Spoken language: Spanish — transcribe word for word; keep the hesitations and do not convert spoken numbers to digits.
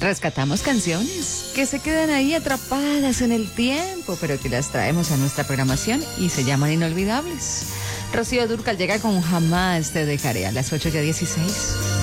Rescatamos canciones que se quedan ahí atrapadas en el tiempo, pero que las traemos a nuestra programación y se llaman inolvidables. Rocío Dúrcal llega con Jamás te dejaré a las ocho y dieciséis.